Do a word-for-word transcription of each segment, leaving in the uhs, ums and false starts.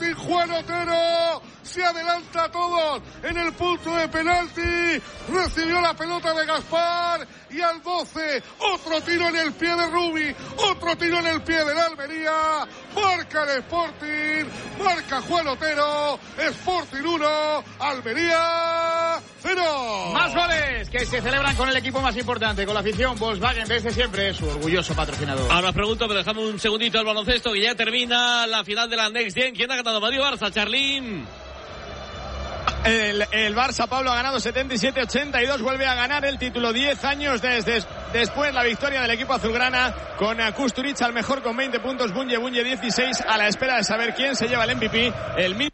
Sporting. Juan Otero se adelanta a todos en el punto de penalti. Recibió la pelota de Gaspar y al doce otro tiro en el pie de Rubi, otro tiro en el pie del Almería. Marca el Sporting, marca Juan Otero. Sporting uno, Almería cero. Más goles que se celebran con el equipo más importante, con la afición Volkswagen desde siempre, su orgulloso patrocinador. Ahora pregunto, pero dejamos un segundito al baloncesto, que ya termina la final de la Next Gen. ¿Quién ha ganado? Madrid o Barça, Charlín? El, el Barça, Pablo, ha ganado setenta y siete a ochenta y dos, vuelve a ganar el título diez años desde después la victoria del equipo azulgrana con Kusturica al mejor con veinte puntos, Bunye Bunye dieciséis, a la espera de saber quién se lleva el M V P. El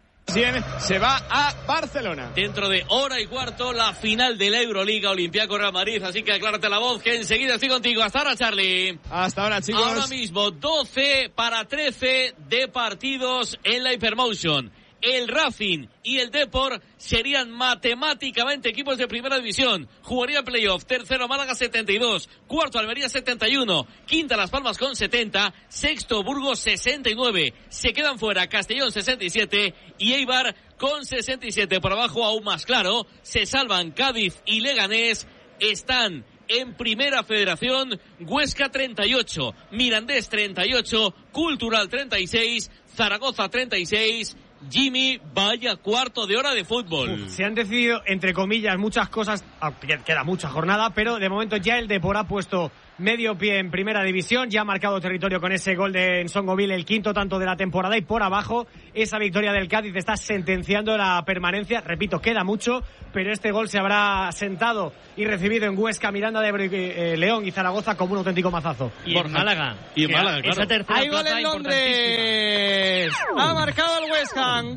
se va a Barcelona. Dentro de hora y cuarto, la final de la Euroliga, Olympiacos Real Madrid. Así que aclárate la voz, que enseguida estoy contigo. Hasta ahora, Charlie. Hasta ahora, chicos. Ahora mismo, doce para trece de partidos en la Hypermotion. El Racing y el Depor serían matemáticamente equipos de primera división. Jugaría playoff. Tercero Málaga setenta y dos, cuarto Almería setenta y uno, quinta Las Palmas con setenta, sexto Burgos sesenta y nueve. Se quedan fuera Castellón sesenta y siete y Eibar con sesenta y siete. Por abajo, aún más claro, se salvan Cádiz y Leganés. Están en Primera Federación Huesca treinta y ocho, Mirandés treinta y ocho, Cultural treinta y seis, Zaragoza treinta y seis. Jimmy, vaya cuarto de hora de fútbol. Uf, se han decidido, entre comillas, muchas cosas, queda mucha jornada, pero de momento ya el Depor ha puesto medio pie en primera división, ya ha marcado territorio con ese gol de Nsongoville, el quinto tanto de la temporada, y por abajo esa victoria del Cádiz está sentenciando la permanencia. Repito, queda mucho, pero este gol se habrá sentado y recibido en Huesca, Miranda de eh, León y Zaragoza como un auténtico mazazo. Y en Málaga. Y en Málaga, claro. Hay gol en Londres. Ha marcado el West Ham.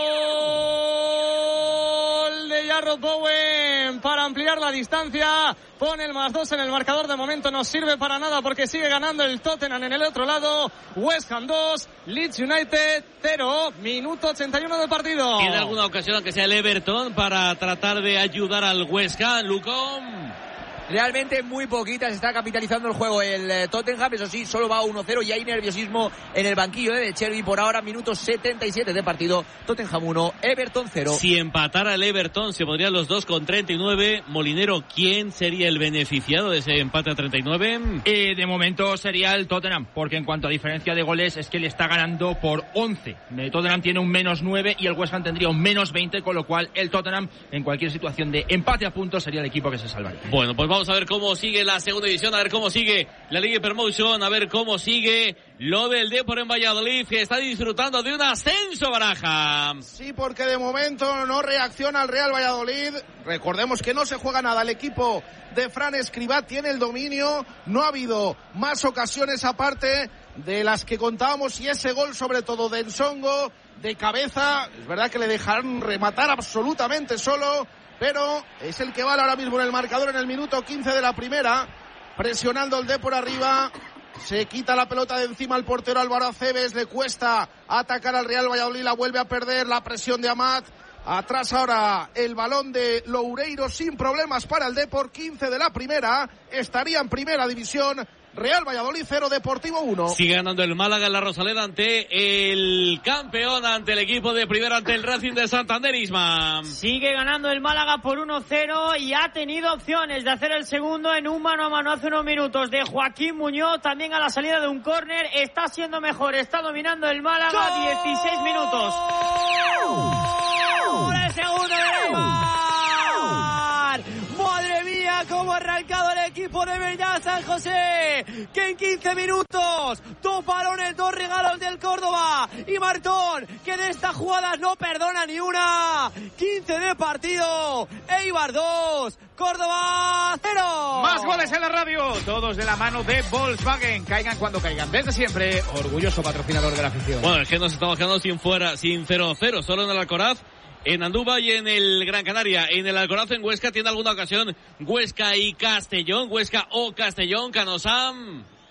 Gol de Jarrod Bowen para ampliar la distancia. Pone el más dos en el marcador. De momento no sirve para nada porque sigue ganando el Tottenham en el otro lado. West Ham dos, Leeds United cero. Minuto ochenta y uno de partido. ¿Tiene alguna ocasión, aunque sea el Everton, para tratar de ayudar al West Ham, Lucón? Realmente muy poquitas, está capitalizando el juego el eh, Tottenham, eso sí, solo va uno cero y hay nerviosismo en el banquillo de Chervi. Por ahora, minuto setenta y siete de partido, Tottenham uno, Everton cero. Si empatara el Everton, se pondrían los dos con treinta y nueve. Molinero, ¿quién sería el beneficiado de ese empate a treinta y nueve? Eh, de momento sería el Tottenham, porque en cuanto a diferencia de goles es que le está ganando por once. El Tottenham tiene un menos nueve y el West Ham tendría un menos veinte, con lo cual el Tottenham, en cualquier situación de empate a puntos, sería el equipo que se salvaría. Bueno, pues vamos Vamos a ver cómo sigue la segunda división, a ver cómo sigue la Liga Hypermotion, a ver cómo sigue lo del Depor en Valladolid, que está disfrutando de un ascenso, Baraja. Sí, porque de momento no reacciona el Real Valladolid. Recordemos que no se juega nada. El equipo de Fran Escribá tiene el dominio. No ha habido más ocasiones aparte de las que contábamos, y ese gol sobre todo de Nsongo de cabeza, es verdad que le dejaron rematar absolutamente solo, pero es el que vale ahora mismo en el marcador en el minuto quince de la primera, presionando el Depor arriba. Se quita la pelota de encima al portero Álvaro Aceves, le cuesta atacar al Real Valladolid, la vuelve a perder, la presión de Amat. Atrás ahora el balón de Loureiro sin problemas para el Depor. Quince de la primera, estaría en primera división. Real Valladolid cero, Deportivo uno. Sigue ganando el Málaga en la Rosaleda ante el campeón, ante el equipo de primera, ante el Racing de Santander. Isma. Sigue ganando el Málaga por uno cero y ha tenido opciones de hacer el segundo en un mano a mano hace unos minutos de Joaquín Muñoz, también a la salida de un córner. Está siendo mejor, está dominando el Málaga. dieciséis minutos. ¡Gol! ¡El segundo de Neymar! ¡Madre mía, cómo ha arrancado el equipo de Beñat San José! Que en quince minutos, dos balones, dos regalos del Córdoba. Y Martón, que de estas jugadas no perdona ni una. quince de partido, Eibar dos, Córdoba cero. Más goles en la radio, todos de la mano de Volkswagen. Caigan cuando caigan. Desde siempre, orgulloso patrocinador de la afición. Bueno, es que nos estamos quedando sin fuera, sin cero cero, solo en el Alcoraz, en Andúba y en el Gran Canaria. En el Alcoraz, en Huesca, tiene alguna ocasión Huesca y Castellón, Huesca o Castellón, Canosam.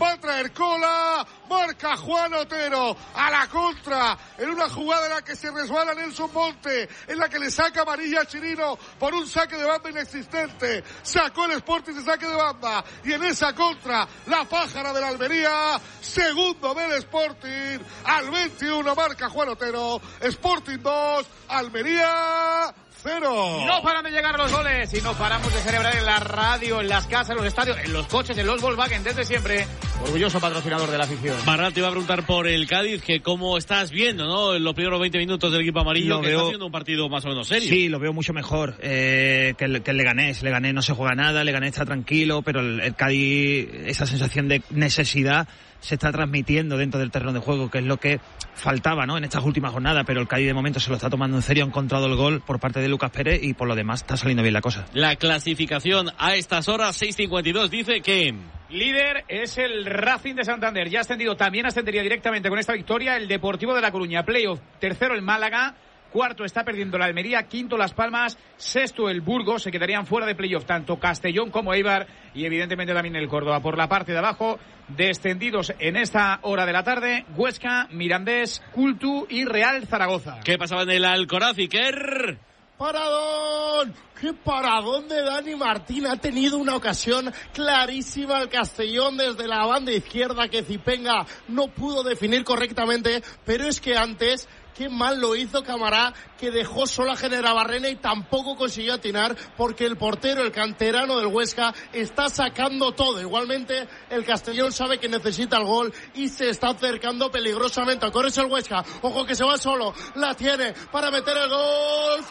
va a traer cola, marca Juan Otero, a la contra, en una jugada en la que se resbala Nelson Monte, en la que le saca amarilla a Chirino por un saque de banda inexistente, sacó el Sporting de saque de banda, y en esa contra, la pájara de la Almería, segundo del Sporting, al veintiuno marca Juan Otero, Sporting dos, Almería cero. No paran de llegar los goles y no paramos de celebrar en la radio, en las casas, en los estadios, en los coches, en los Volkswagen, desde siempre. Orgulloso patrocinador de la afición. Barral, te iba a preguntar por el Cádiz, que cómo estás viendo, ¿no? En los primeros veinte minutos del equipo amarillo, Lo que veo... está haciendo un partido más o menos serio. Sí, lo veo mucho mejor eh, que, el, que el Leganés. Leganés no se juega nada, Leganés está tranquilo, pero el, el Cádiz, esa sensación de necesidad se está transmitiendo dentro del terreno de juego, que es lo que faltaba, ¿no?, en estas últimas jornadas, pero el Cádiz de momento se lo está tomando en serio, ha encontrado el gol por parte de Lucas Pérez y por lo demás está saliendo bien la cosa. La clasificación a estas horas, seis cincuenta y dos, dice que... Líder es el Racing de Santander, ya ha ascendido, también ascendería directamente con esta victoria el Deportivo de La Coruña, playoff, tercero el Málaga, cuarto está perdiendo la Almería, quinto Las Palmas, sexto el Burgos, se quedarían fuera de playoff tanto Castellón como Eibar y evidentemente también el Córdoba. Por la parte de abajo, descendidos en esta hora de la tarde, Huesca, Mirandés, Cultu y Real Zaragoza. ¿Qué pasaba en el Alcoraz, Iker? ¡Paradón! ¡Qué paradón de Dani Martín! Ha tenido una ocasión clarísima el Castellón desde la banda izquierda que Zipenga no pudo definir correctamente, pero es que antes... Qué mal lo hizo Camará, que dejó sola a Generabarrena y tampoco consiguió atinar porque el portero, el canterano del Huesca, está sacando todo. Igualmente, el Castellón sabe que necesita el gol y se está acercando peligrosamente. Corre el Huesca. Ojo que se va solo. La tiene para meter el gol.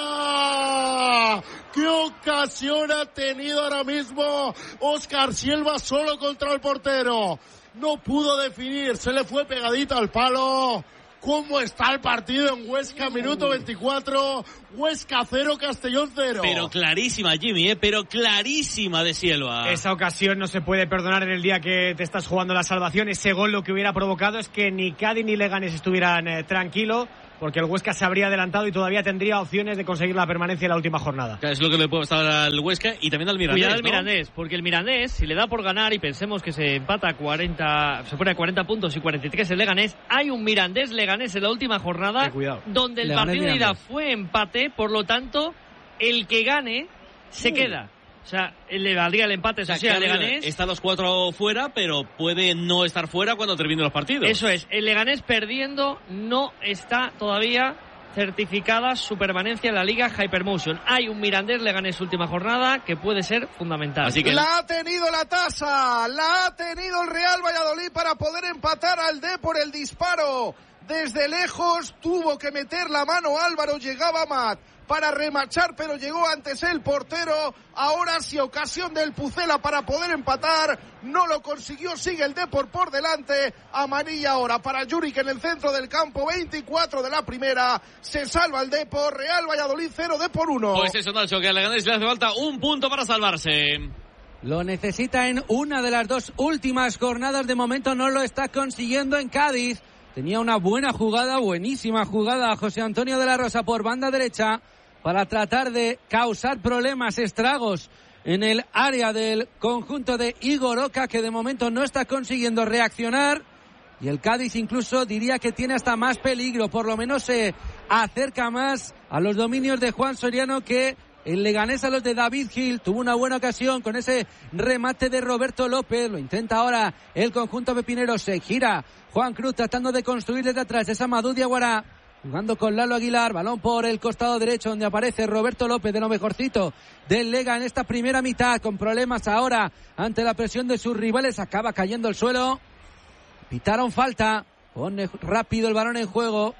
¡Fuera! ¡Qué ocasión ha tenido ahora mismo Óscar Silva solo contra el portero! No pudo definir. Se le fue pegadito al palo. ¿Cómo está el partido en Huesca? Minuto veinticuatro, Huesca cero, Castellón cero. Pero clarísima, Jimmy, ¿eh? Pero clarísima de Silva. Esa ocasión no se puede perdonar en el día que te estás jugando la salvación. Ese gol lo que hubiera provocado es que ni Cádiz ni Leganés estuvieran eh, tranquilos, porque el Huesca se habría adelantado y todavía tendría opciones de conseguir la permanencia en la última jornada. Es lo que le puede estar al Huesca y también al Mirandés. Cuidado al ¿no? Mirandés, porque el Mirandés, si le da por ganar y pensemos que se empata a cuarenta, se pone a cuarenta puntos y cuarenta y tres el Leganés, hay un Mirandés-Leganés en la última jornada, donde el Leganés, partido de ida Mirandés. fue empate, por lo tanto, el que gane se Uh. queda. O sea, le valdría el empate, eso O sea, sí, al que Leganés. Están los cuatro fuera, pero puede no estar fuera cuando terminen los partidos. Eso es, el Leganés perdiendo no está todavía certificada su permanencia en la Liga Hypermotion. Hay un Mirandés Leganés última jornada que puede ser fundamental. Así que la ha tenido la tasa, la ha tenido el Real Valladolid para poder empatar al D por el disparo. Desde lejos tuvo que meter la mano Álvaro, llegaba Mat para remachar, pero llegó antes el portero. Ahora sí, ocasión del Pucela para poder empatar, no lo consiguió, sigue el Depor por delante. Amarilla ahora para Juric en el centro del campo, veinticuatro de la primera, se salva el Depor. Real Valladolid cero, Depor uno. Pues eso, Nacho, que al Leganés le hace falta un punto para salvarse. Lo necesita en una de las dos últimas jornadas, de momento no lo está consiguiendo en Cádiz. Tenía una buena jugada, buenísima jugada José Antonio de la Rosa por banda derecha para tratar de causar problemas, estragos en el área del conjunto de Igor Oca, que de momento no está consiguiendo reaccionar. Y el Cádiz incluso diría que tiene hasta más peligro, por lo menos se acerca más a los dominios de Juan Soriano que el Leganés a los de David Gil. Tuvo una buena ocasión con ese remate de Roberto López, lo intenta ahora el conjunto pepinero, se gira Juan Cruz tratando de construir desde atrás esa Madú Diaguará, jugando con Lalo Aguilar, balón por el costado derecho donde aparece Roberto López, de lo mejorcito del Lega en esta primera mitad, con problemas ahora ante la presión de sus rivales, acaba cayendo al suelo. Pitaron falta, pone rápido el balón en juego,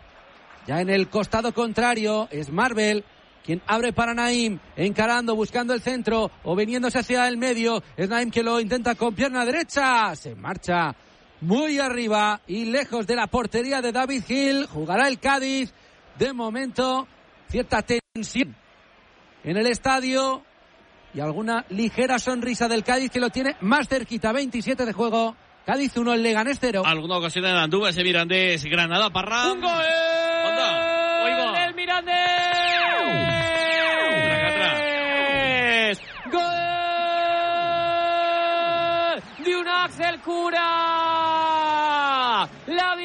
ya en el costado contrario es Marvel quien abre para Naim, encarando, buscando el centro o veniéndose hacia el medio. Es Naim que lo intenta con pierna derecha, se marcha muy arriba y lejos de la portería de David Gil. Jugará el Cádiz. De momento, cierta tensión en el estadio y alguna ligera sonrisa del Cádiz, que lo tiene más cerquita. veintisiete de juego, Cádiz uno, el Leganés cero. Alguna ocasión en Andúba, ese Mirandés, Granada, Parra. ¡Un gol! ¡El Mirandés! ¡Gol! De un Axel Kut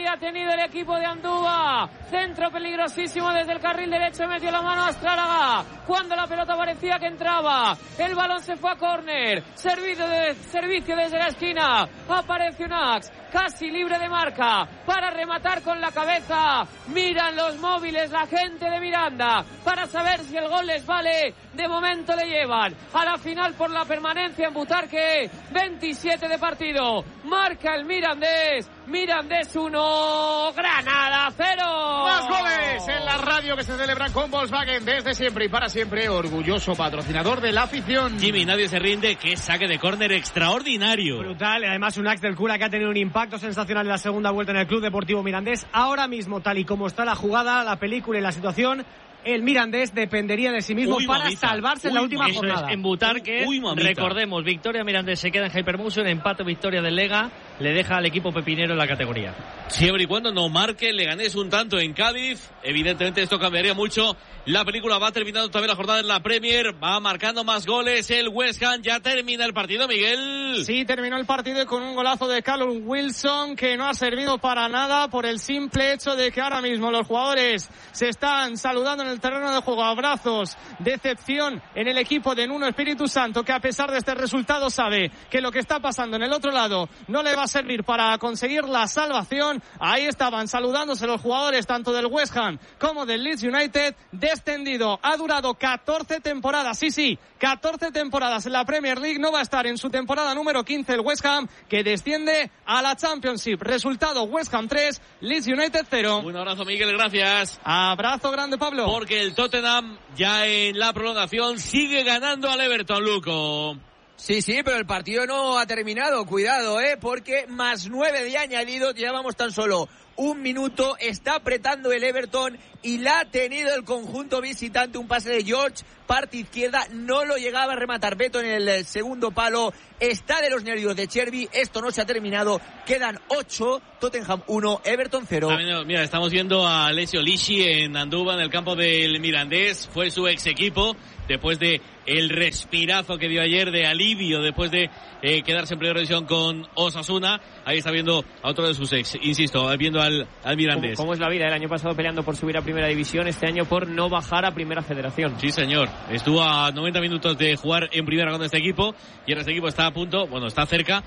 ha tenido el equipo de Andúba. Centro peligrosísimo desde el carril derecho, metió la mano a Astrálaga cuando la pelota parecía que entraba. El balón se fue a córner. Servicio, de, servicio desde la esquina. Aparece Unax, casi libre de marca, para rematar con la cabeza. Miran los móviles la gente de Miranda para saber si el gol les vale. De momento le llevan a la final por la permanencia en Butarque. veintisiete de partido. Marca el Mirandés. Mirandés uno, Granada cero. Más goles en la radio que se celebran con Volkswagen desde siempre y para siempre. Orgulloso patrocinador de la afición. Jimmy, nadie se rinde. Qué saque de córner extraordinario. Brutal. Además, un Axel Cura que ha tenido un impacto sensacional en la segunda vuelta en el Club Deportivo Mirandés. Ahora mismo, tal y como está la jugada, la película y la situación, el Mirandés dependería de sí mismo Uy, para mamita. salvarse Uy, en la última eso jornada. Es, en Butarque, Uy, recordemos, victoria Mirandés se queda en Hypermotion, empate victoria del Lega, le deja al equipo pepinero en la categoría. Siempre y cuando no marque Leganés un tanto en Cádiz, evidentemente esto cambiaría mucho. La película va terminando también la jornada en la Premier, va marcando más goles el West Ham, ya termina el partido, Miguel. Sí, terminó el partido con un golazo de Callum Wilson que no ha servido para nada por el simple hecho de que ahora mismo los jugadores se están saludando en el terreno de juego, abrazos, decepción en el equipo de Nuno Espíritu Santo, que a pesar de este resultado sabe que lo que está pasando en el otro lado no le va a servir para conseguir la salvación. Ahí estaban saludándose los jugadores tanto del West Ham como del Leeds United. Descendido, ha durado catorce temporadas, sí, sí, catorce temporadas en la Premier League, no va a estar en su temporada número quince el West Ham, que desciende a la Championship. Resultado, West Ham tres, Leeds United cero. Un abrazo, Miguel, gracias. Abrazo grande, Pablo. Porque el Tottenham ya en la prolongación sigue ganando al Everton, Luco. Sí, sí, pero el partido no ha terminado, cuidado, eh, porque más nueve de añadido, llevamos tan solo un minuto, está apretando el Everton y la ha tenido el conjunto visitante, un pase de George, parte izquierda, no lo llegaba a rematar Beto en el segundo palo, está de los nervios de Chervi, esto no se ha terminado, quedan ocho, Tottenham uno, Everton cero. Ah, mira, estamos viendo a Alessio Lisci en Andúba, en el campo del Mirandés, fue su ex equipo, después de el respirazo que dio ayer de alivio, después de eh, quedarse en primera división con Osasuna. Ahí está viendo a otro de sus ex, insisto, viendo al, al Mirandés. ¿Cómo, ¿Cómo es la vida? El año pasado peleando por subir a primera división, este año por no bajar a primera federación. Sí, señor. Estuvo a noventa minutos de jugar en primera con este equipo y ahora este equipo está a punto, bueno, está cerca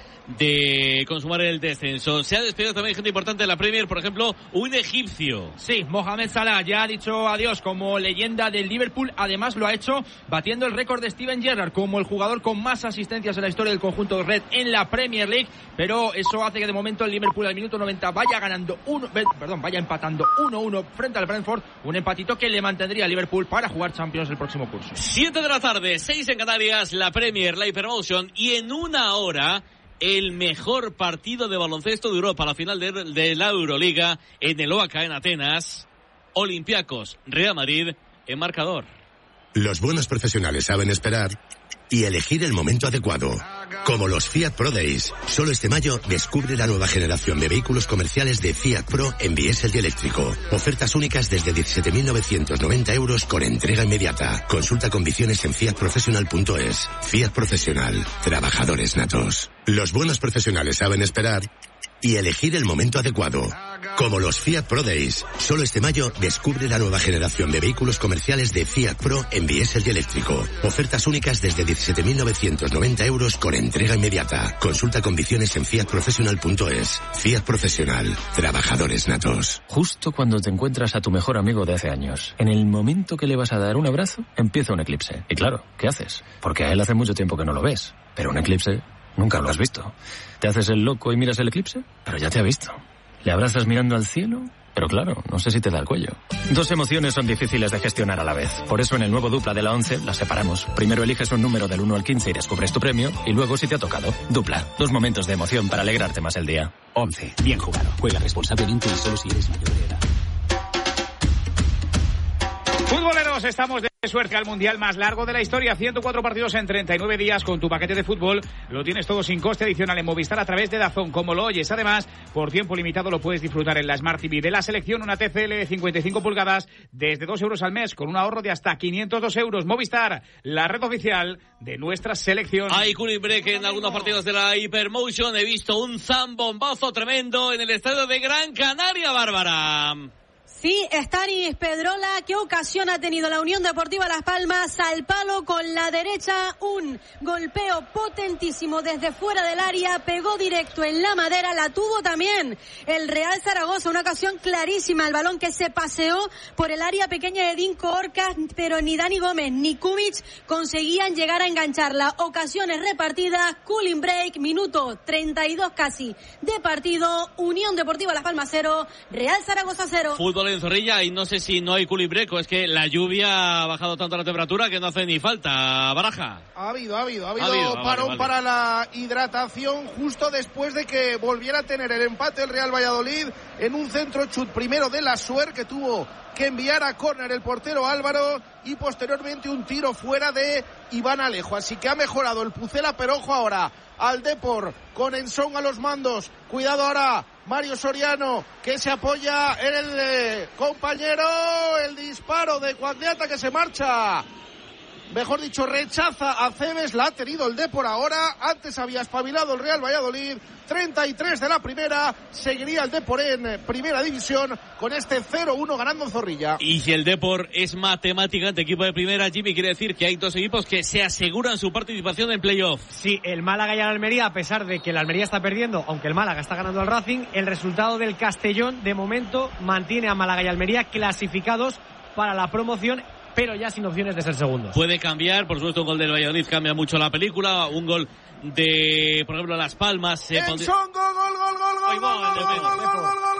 de consumar el descenso. Se ha despedido también gente importante de la Premier, por ejemplo, un egipcio. Sí, Mohamed Salah ya ha dicho adiós como leyenda del Liverpool. Además lo ha hecho batiendo el récord de Steven Gerrard como el jugador con más asistencias en la historia del conjunto red en la Premier League, pero eso hace que de momento el Liverpool al minuto noventa vaya ganando uno, perdón, vaya empatando uno uno frente al Brentford, un empatito que le mantendría a Liverpool para jugar Champions el próximo curso. siete de la tarde, seis en Canarias, la Premier, la Hypermotion, y en una hora el mejor partido de baloncesto de Europa, la final de, de la Euroliga en el O A C A en Atenas, Olympiacos, Real Madrid en marcador. Los buenos profesionales saben esperar y elegir el momento adecuado. Como los Fiat Pro Days. Solo este mayo descubre la nueva generación de vehículos comerciales de Fiat Pro en diésel y eléctrico. Ofertas únicas desde diecisiete mil novecientos noventa euros con entrega inmediata. Consulta condiciones en fiat professional punto es. Fiat Profesional. Trabajadores natos. Los buenos profesionales saben esperar y elegir el momento adecuado. Como los Fiat Pro Days. Solo este mayo descubre la nueva generación de vehículos comerciales de Fiat Pro en diésel y eléctrico. Ofertas únicas desde diecisiete mil novecientos noventa euros con entrega inmediata. Consulta condiciones en fiat professional punto es. Fiat Profesional. Trabajadores natos. Justo cuando te encuentras a tu mejor amigo de hace años, en el momento que le vas a dar un abrazo, empieza un eclipse. Y claro, ¿qué haces? Porque a él hace mucho tiempo que no lo ves. Pero un eclipse nunca lo has visto. Te haces el loco y miras el eclipse, pero ya te ha visto. Le abrazas mirando al cielo, pero claro, no sé si te da el cuello. Dos emociones son difíciles de gestionar a la vez. Por eso en el nuevo Dupla de la once las separamos. Primero eliges un número del uno al quince y descubres tu premio, y luego si te ha tocado. Dupla, dos momentos de emoción para alegrarte más el día. once. Bien jugado. Juega responsablemente y solo si eres mayor de edad. Futboleros, estamos de Suerte al Mundial más largo de la historia, ciento cuatro partidos en treinta y nueve días con tu paquete de fútbol. Lo tienes todo sin coste adicional en Movistar a través de DAZN, como lo oyes. Además, por tiempo limitado lo puedes disfrutar en la Smart T V de la selección, una T C L de cincuenta y cinco pulgadas desde dos euros al mes con un ahorro de hasta quinientos dos euros. Movistar, la red oficial de nuestra selección. Hay cooling break en algunos partidos de la Hypermotion. He visto un zambombazo tremendo en el estadio de Gran Canaria, Bárbara. Sí, Stanis Pedrola, ¿qué ocasión ha tenido la Unión Deportiva Las Palmas? Al palo con la derecha, un golpeo potentísimo desde fuera del área, pegó directo en la madera, la tuvo también el Real Zaragoza, una ocasión clarísima, el balón que se paseó por el área pequeña de Dinko Orcas, pero ni Dani Gómez ni Kubic conseguían llegar a engancharla. Ocasiones repartidas, cooling break, minuto treinta y dos casi de partido, Unión Deportiva Las Palmas cero, Real Zaragoza cero. Fútbol en Zorrilla y no sé si no hay culibreco, es que la lluvia ha bajado tanto la temperatura que no hace ni falta. Baraja. Ha habido, ha habido, ha habido, ha habido parón vale, vale. para la hidratación justo después de que volviera a tener el empate el Real Valladolid en un centro chut primero de la Suer que tuvo que enviar a córner el portero Álvaro y posteriormente un tiro fuera de Iván Alejo. Así que ha mejorado el Pucela, pero ojo ahora al Depor con Ensón a los mandos. Cuidado ahora Mario Soriano, que se apoya en el eh, compañero. El disparo de Cuagliata que se marcha. Mejor dicho, rechaza a Cebes. La ha tenido el Depor ahora. Antes había espabilado el Real Valladolid. treinta y tres de la primera. Seguiría el Depor en primera división con este cero uno ganando en Zorrilla. Y si el Depor es matemáticamente equipo de primera, Jimmy, quiere decir que hay dos equipos que se aseguran su participación en playoff. Sí, el Málaga y el Almería, a pesar de que el Almería está perdiendo, aunque el Málaga está ganando al Racing, el resultado del Castellón de momento mantiene a Málaga y Almería clasificados para la promoción, pero ya sin opciones de ser segundos. Puede cambiar, por supuesto, un gol del Valladolid cambia mucho la película, un gol de, por ejemplo, Las Palmas. Se pondría... gol, gol, gol, gol, gol, gol, gol, gol, gol, gol, gol, gol.